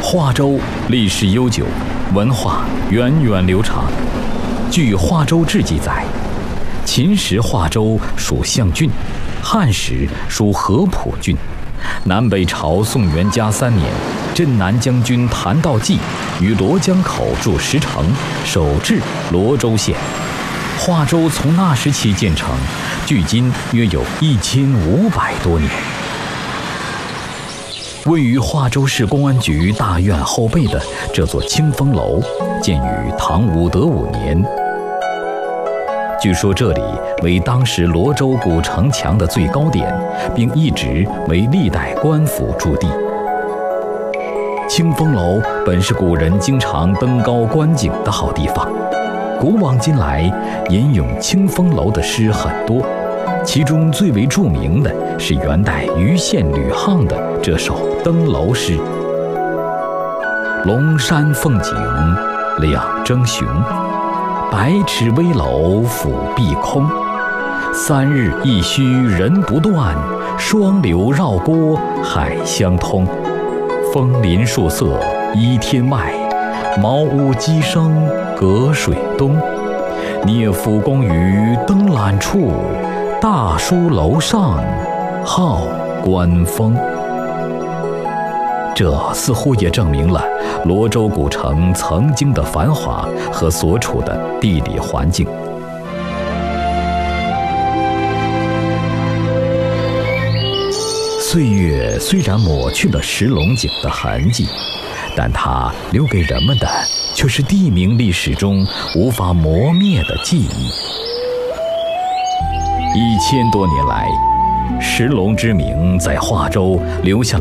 化州历史悠久，文化源远流长。据《化州志》记载，秦时化州属象郡，汉时属合浦郡。南北朝宋元嘉3年，镇南将军谭道济于罗江口筑石城，守治罗州县。化州从那时起建成，距今约有1500多年。位于化州市公安局大院后背的这座清风楼，建于唐武德5年。据说这里为当时罗州古城墙的最高点，并一直为历代官府驻地。清风楼本是古人经常登高观景的好地方，古往今来吟咏清风楼的诗很多，其中最为著名的是元代余县吕沆的这首登楼诗：龙山凤景两争雄，百尺危楼俯碧空。3日一须人不断，双流绕郭海相通。枫林树色依天外，茅屋鸡声隔水东。聂府公于登览处，大书楼上号观风。这似乎也证明了罗州古城曾经的繁华和所处的地理环境。岁月虽然抹去了石龙井的痕迹，但它留给人们的却是地名历史中无法磨灭的记忆。1000多年来，石龙之名在化州留下了